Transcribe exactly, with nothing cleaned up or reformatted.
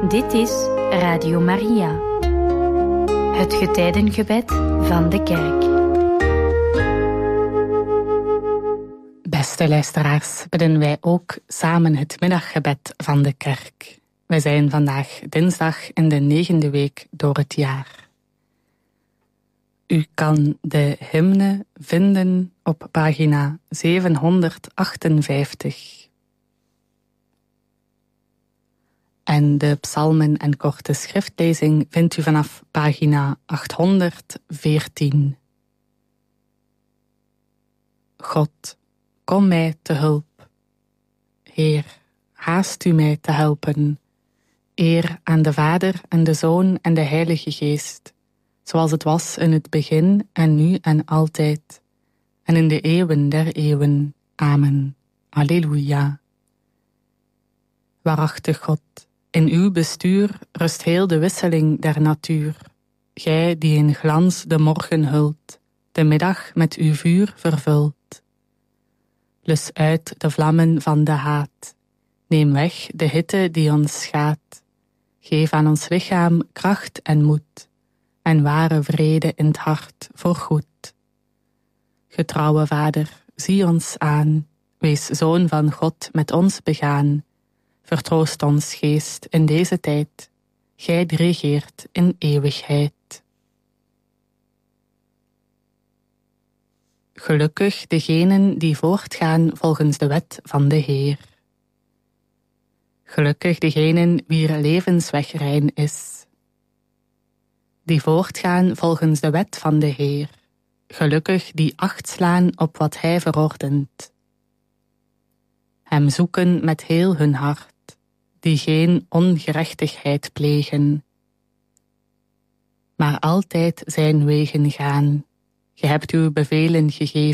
Dit is Radio Maria, het getijdengebed van de kerk. Beste luisteraars, bidden wij ook samen het middaggebed van de kerk. Wij zijn vandaag dinsdag in de negende week door het jaar. U kan de hymne vinden op pagina zevenhonderdachtenvijftig. En de psalmen en korte schriftlezing vindt u vanaf pagina achthonderdveertien. God, kom mij te hulp. Heer, haast u mij te helpen. Eer aan de Vader en de Zoon en de Heilige Geest, zoals het was in het begin en nu en altijd, en in de eeuwen der eeuwen. Amen. Alleluia. Waarachtig God, in uw bestuur rust heel de wisseling der natuur. Gij die in glans de morgen hult, de middag met uw vuur vervult. Lus uit de vlammen van de haat. Neem weg de hitte die ons schaadt. Geef aan ons lichaam kracht en moed, en ware vrede in het hart voorgoed. Getrouwe Vader, zie ons aan, wees Zoon van God met ons begaan. Vertroost ons geest in deze tijd, gij die regeert in eeuwigheid. Gelukkig degenen die voortgaan volgens de wet van de Heer. Gelukkig degenen wier levensweg rein is. Die voortgaan volgens de wet van de Heer. Gelukkig die acht slaan op wat Hij verordent. Hem zoeken met heel hun hart, die geen ongerechtigheid plegen, maar altijd zijn wegen gaan. Ge hebt uw bevelen gegeven